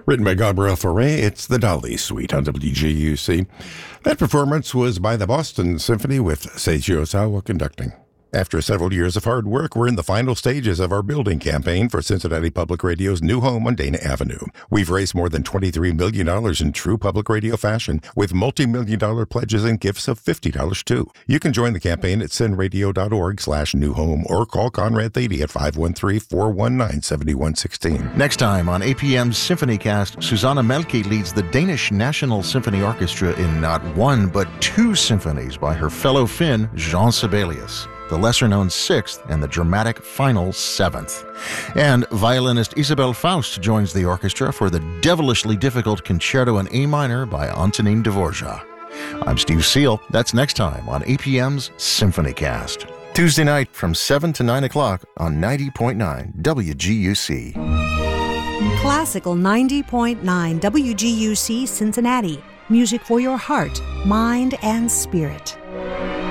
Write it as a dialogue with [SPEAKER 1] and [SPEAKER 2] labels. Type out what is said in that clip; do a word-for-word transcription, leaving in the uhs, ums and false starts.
[SPEAKER 1] Written by Gabriel Fauré, it's the Dolly Suite on W G U C. That performance was by the Boston Symphony with Seiji Osawa conducting. After several years of hard work, we're in the final stages of our building campaign for Cincinnati Public Radio's new home on Dana Avenue. We've raised more than twenty-three million dollars in true public radio fashion, with multi-million dollar pledges and gifts of fifty dollars too. You can join the campaign at cinradio.org slash new home or call Conrad Thady at five one three, four one nine, seven one one six.
[SPEAKER 2] Next time on A P M's Symphonycast, Susanna Melke leads the Danish National Symphony Orchestra in not one but two symphonies by her fellow Finn, Jean Sibelius, the lesser-known Sixth and the dramatic final Seventh. And violinist Isabelle Faust joins the orchestra for the devilishly difficult Concerto in A minor by Antonin Dvorak. I'm Steve Seal. That's next time on A P M's Symphonycast. Tuesday night from seven to nine o'clock on ninety point nine W G U C.
[SPEAKER 3] Classical ninety point nine W G U C Cincinnati. Music for your heart, mind, and spirit.